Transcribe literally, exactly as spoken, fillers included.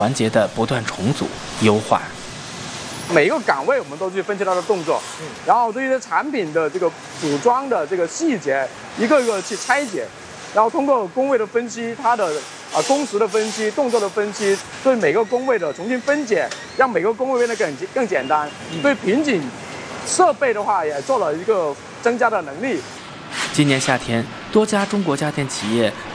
环节的不断重组优化。 每一个岗位我们都去分析它的动作，然后对于产品的这个组装的这个细节，一个一个去拆解，然后通过工位的分析，它的啊工时的分析、动作的分析，对每个工位的重新分解，让每个工位变得更更简单。对瓶颈设备的话，也做了一个增加的能力。 今年夏天，多家中国家电企业